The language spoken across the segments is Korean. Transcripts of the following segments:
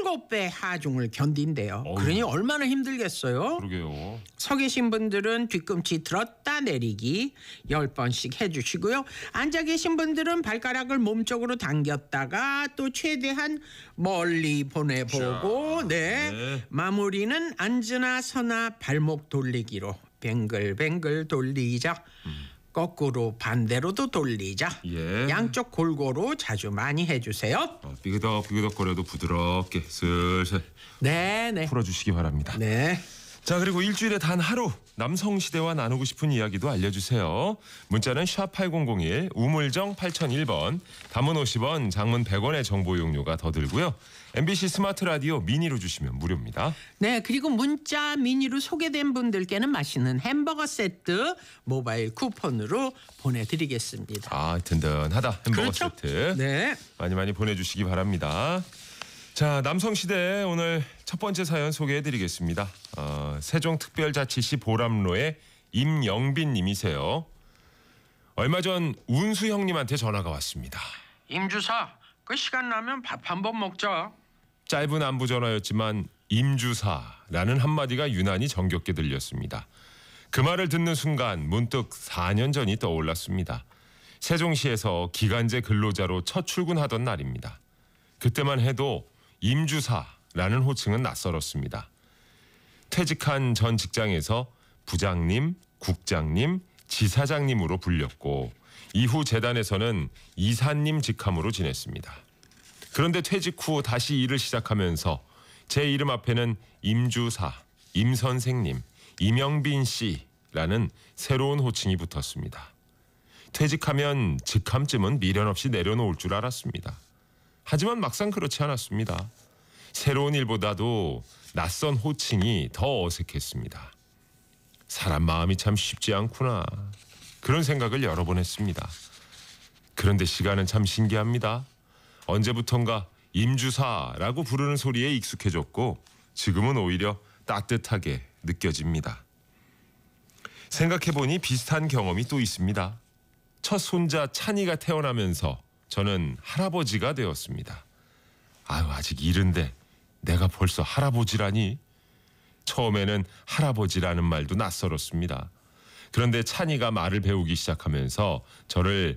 7배 하중을 견딘대요. 어휴. 그러니 얼마나 힘들겠어요. 그러게요. 서 계신 분들은 뒤꿈치 들었다 내리기 10번씩 해주시고요. 앉아 계신 분들은 발가락을 몸쪽으로 당겼다가 또 최대한 멀리 보내보고 네. 마무리는 앉으나 서나 발목 돌리기로 뱅글뱅글 돌리자. 거꾸로 반대로도 돌리자. 예. 양쪽 골고루 자주 많이 해주세요. 삐그덕거려도 부드럽게 슬슬 네네. 풀어주시기 바랍니다. 네. 자, 그리고 일주일에 단 하루 남성시대와 나누고 싶은 이야기도 알려주세요. 문자는 샵8001 우물정 8001번, 단문 50원, 장문 100원의 정보 용료가 더 들고요. MBC 스마트 라디오 미니로 주시면 무료입니다. 네, 그리고 문자 미니로 소개된 분들께는 맛있는 햄버거 세트 모바일 쿠폰으로 보내드리겠습니다. 아, 든든하다. 햄버거 그렇죠? 세트. 네. 많이 보내주시기 바랍니다. 자, 남성시대 오늘 첫 번째 사연 소개해드리겠습니다. 세종특별자치시 보람로의 임영빈 님이세요. 얼마 전 운수 형님한테 전화가 왔습니다. 임주사, 그 시간 나면 밥 한번 먹자. 짧은 안부 전화였지만 임주사라는 한마디가 유난히 정겹게 들렸습니다. 그 말을 듣는 순간 문득 4년 전이 떠올랐습니다. 세종시에서 기간제 근로자로 첫 출근하던 날입니다. 그때만 해도 임주사라는 호칭은 낯설었습니다. 퇴직한 전 직장에서 부장님, 국장님, 지사장님으로 불렸고 이후 재단에서는 이사님 직함으로 지냈습니다. 그런데 퇴직 후 다시 일을 시작하면서 제 이름 앞에는 임주사, 임선생님, 임영빈 씨라는 새로운 호칭이 붙었습니다. 퇴직하면 직함쯤은 미련 없이 내려놓을 줄 알았습니다. 하지만 막상 그렇지 않았습니다. 새로운 일보다도 낯선 호칭이 더 어색했습니다. 사람 마음이 참 쉽지 않구나. 그런 생각을 여러 번 했습니다. 그런데 시간은 참 신기합니다. 언제부턴가 임주사라고 부르는 소리에 익숙해졌고 지금은 오히려 따뜻하게 느껴집니다. 생각해보니 비슷한 경험이 또 있습니다. 첫 손자 찬이가 태어나면서 저는 할아버지가 되었습니다. 아유, 아직 이른데 내가 벌써 할아버지라니. 처음에는 할아버지라는 말도 낯설었습니다. 그런데 찬이가 말을 배우기 시작하면서 저를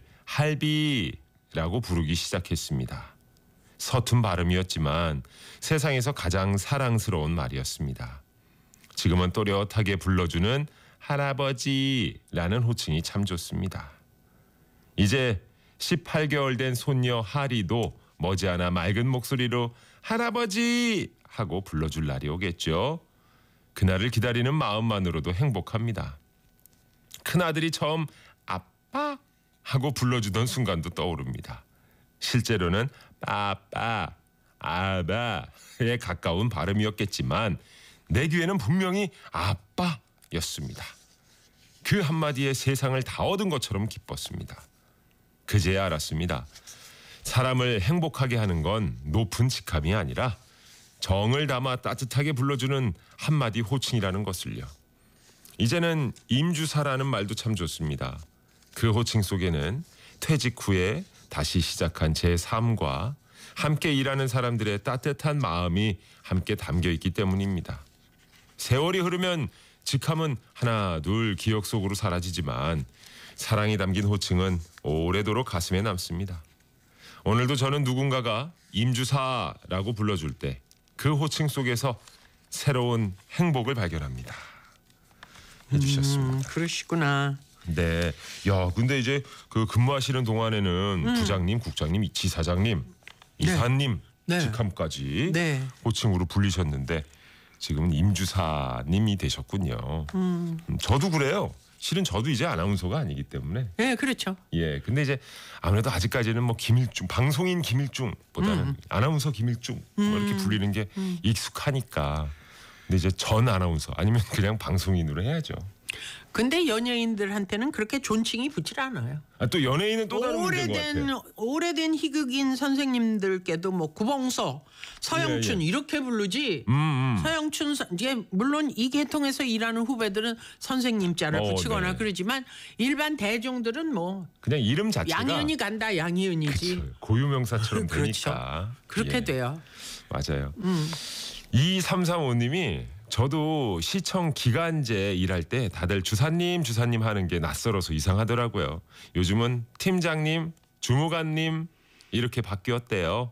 할비라고 부르기 시작했습니다. 서툰 발음이었지만 세상에서 가장 사랑스러운 말이었습니다. 지금은 또렷하게 불러주는 할아버지라는 호칭이 참 좋습니다. 이제 18개월 된 손녀 하리도 머지않아 맑은 목소리로 할아버지 하고 불러줄 날이 오겠죠. 그날을 기다리는 마음만으로도 행복합니다. 큰아들이 처음 아빠 하고 불러주던 순간도 떠오릅니다. 실제로는 빠빠, 아바에 가까운 발음이었겠지만 내 귀에는 분명히 아빠였습니다. 그 한마디에 세상을 다 얻은 것처럼 기뻤습니다. 그제야 알았습니다. 사람을 행복하게 하는 건 높은 직함이 아니라 정을 담아 따뜻하게 불러주는 한마디 호칭이라는 것을요. 이제는 임주사라는 말도 참 좋습니다. 그 호칭 속에는 퇴직 후에 다시 시작한 제 삶과 함께 일하는 사람들의 따뜻한 마음이 함께 담겨 있기 때문입니다. 세월이 흐르면 직함은 하나 둘 기억 속으로 사라지지만 사랑이 담긴 호칭은 오래도록 가슴에 남습니다. 오늘도 저는 누군가가 임주사라고 불러줄 때 그 호칭 속에서 새로운 행복을 발견합니다. 해주셨습니다. 그러시구나. 네. 야, 근데 이제 그 근무하시는 동안에는 부장님, 국장님, 지사장님, 이사님 네. 직함까지 네. 호칭으로 불리셨는데 지금은 임주사님이 되셨군요. 저도 그래요. 실은 저도 이제 아나운서가 아니기 때문에. 네, 그렇죠. 예. 근데 이제 아무래도 아직까지는 뭐 김일중, 방송인 김일중보다는 아나운서 김일중 뭐 이렇게 불리는 게 익숙하니까. 근데 이제 전 아나운서 아니면 그냥 방송인으로 해야죠. 근데 연예인들한테는 그렇게 존칭이 붙질 않아요. 아, 또 연예인은 또 다른 문제인 것 같아요. 오래된 희극인 선생님들께도 뭐 구봉서, 서영춘 예. 이렇게 부르지. 서영춘 이게 물론 이 계통에서 일하는 후배들은 선생님자를 붙이거나 네. 그러지만 일반 대중들은 뭐 그냥 이름 자체가 양희은이 간다 양희은이지. 그쵸, 고유명사처럼 그렇죠. 되니까. 그렇게 예. 돼요. 맞아요. 2335님이 저도 시청 기간제 일할 때 다들 주사님 하는 게 낯설어서 이상하더라고요. 요즘은 팀장님, 주무관님 이렇게 바뀌었대요.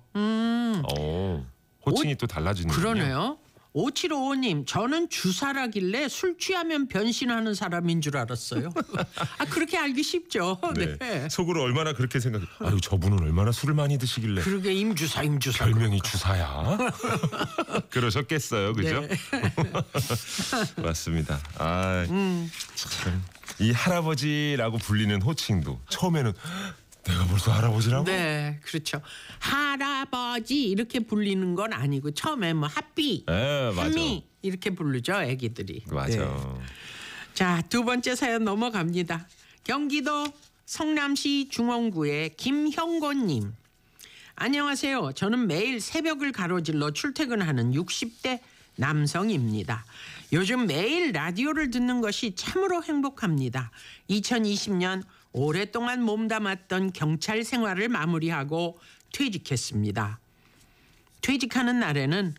호칭이 또 달라지는군요. 그러네요. 5755님, 저는 주사라길래 술 취하면 변신하는 사람인 줄 알았어요. 그렇게 알기 쉽죠. 네. 네. 속으로 얼마나 그렇게 생각해. 아유, 저분은 얼마나 술을 많이 드시길래. 그러게 임주사. 별명이 주사야. 그러셨겠어요, 그죠? 네. 맞습니다. 참. 이 할아버지라고 불리는 호칭도 처음에는 내가 벌써 할아버지라고? 네, 그렇죠. 할아버지 이렇게 불리는 건 아니고 처음에 뭐 핫비, 네, 맞아. 하미 이렇게 부르죠, 애기들이. 맞아. 네. 자, 두 번째 사연 넘어갑니다. 경기도 성남시 중원구의 김형곤님. 안녕하세요. 저는 매일 새벽을 가로질러 출퇴근하는 60대 남성입니다. 요즘 매일 라디오를 듣는 것이 참으로 행복합니다. 2020년 오랫동안 몸담았던 경찰 생활을 마무리하고 퇴직했습니다. 퇴직하는 날에는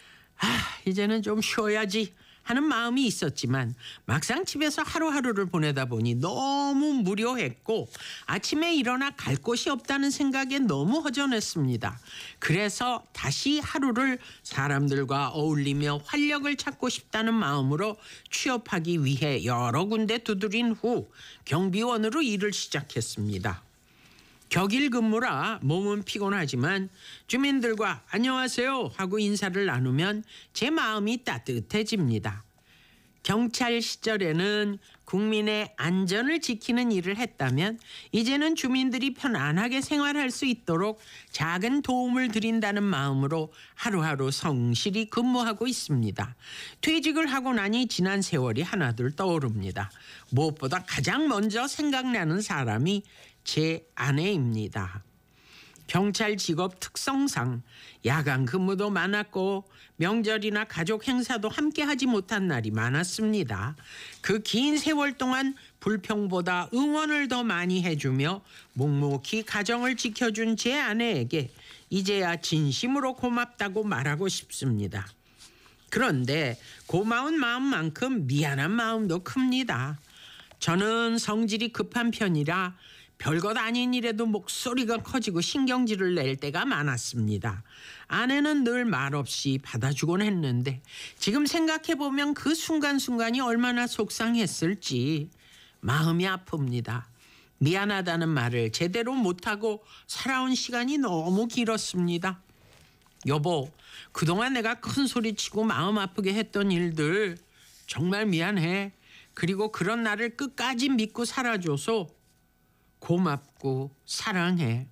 이제는 좀 쉬어야지 하는 마음이 있었지만 막상 집에서 하루하루를 보내다 보니 너무 무료했고 아침에 일어나 갈 곳이 없다는 생각에 너무 허전했습니다. 그래서 다시 하루를 사람들과 어울리며 활력을 찾고 싶다는 마음으로 취업하기 위해 여러 군데 두드린 후 경비원으로 일을 시작했습니다. 격일 근무라 몸은 피곤하지만 주민들과 안녕하세요 하고 인사를 나누면 제 마음이 따뜻해집니다. 경찰 시절에는 국민의 안전을 지키는 일을 했다면 이제는 주민들이 편안하게 생활할 수 있도록 작은 도움을 드린다는 마음으로 하루하루 성실히 근무하고 있습니다. 퇴직을 하고 나니 지난 세월이 하나둘 떠오릅니다. 무엇보다 가장 먼저 생각나는 사람이 제 아내입니다. 경찰 직업 특성상 야간 근무도 많았고 명절이나 가족 행사도 함께 하지 못한 날이 많았습니다. 그 긴 세월 동안 불평보다 응원을 더 많이 해주며 묵묵히 가정을 지켜준 제 아내에게 이제야 진심으로 고맙다고 말하고 싶습니다. 그런데 고마운 마음만큼 미안한 마음도 큽니다. 저는 성질이 급한 편이라 별것 아닌 일에도 목소리가 커지고 신경질을 낼 때가 많았습니다. 아내는 늘 말없이 받아주곤 했는데 지금 생각해보면 그 순간순간이 얼마나 속상했을지 마음이 아픕니다. 미안하다는 말을 제대로 못하고 살아온 시간이 너무 길었습니다. 여보, 그동안 내가 큰 소리치고 마음 아프게 했던 일들 정말 미안해. 그리고 그런 나를 끝까지 믿고 살아줘서 고맙고 사랑해.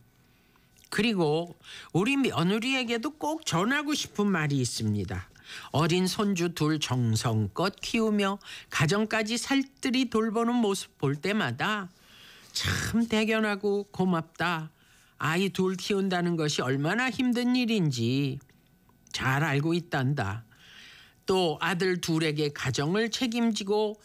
그리고 우리 며느리에게도 꼭 전하고 싶은 말이 있습니다. 어린 손주 둘 정성껏 키우며 가정까지 살뜰히 돌보는 모습 볼 때마다 참 대견하고 고맙다. 아이 둘 키운다는 것이 얼마나 힘든 일인지 잘 알고 있단다. 또 아들 둘에게 가정을 책임지고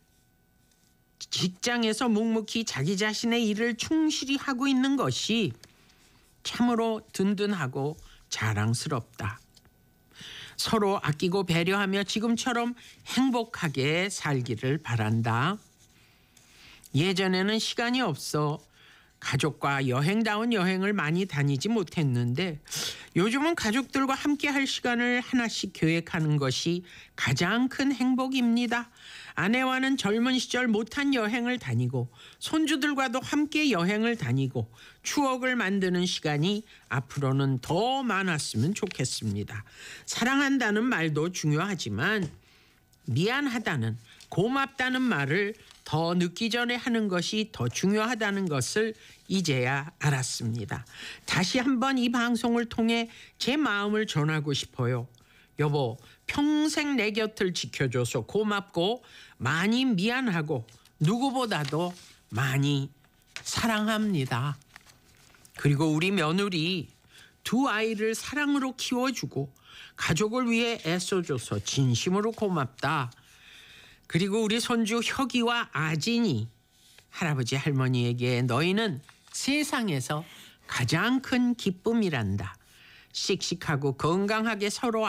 직장에서 묵묵히 자기 자신의 일을 충실히 하고 있는 것이 참으로 든든하고 자랑스럽다. 서로 아끼고 배려하며 지금처럼 행복하게 살기를 바란다. 예전에는 시간이 없어 가족과 여행다운 여행을 많이 다니지 못했는데 요즘은 가족들과 함께 할 시간을 하나씩 계획하는 것이 가장 큰 행복입니다. 아내와는 젊은 시절 못한 여행을 다니고 손주들과도 함께 여행을 다니고 추억을 만드는 시간이 앞으로는 더 많았으면 좋겠습니다. 사랑한다는 말도 중요하지만 미안하다는, 고맙다는 말을 더 늦기 전에 하는 것이 더 중요하다는 것을 이제야 알았습니다. 다시 한번 이 방송을 통해 제 마음을 전하고 싶어요. 여보, 평생 내 곁을 지켜줘서 고맙고 많이 미안하고 누구보다도 많이 사랑합니다. 그리고 우리 며느리 두 아이를 사랑으로 키워주고 가족을 위해 애써줘서 진심으로 고맙다. 그리고 우리 손주 혁이와 아진이 할아버지 할머니에게 너희는 세상에서 가장 큰 기쁨이란다. 씩씩하고 건강하게 서로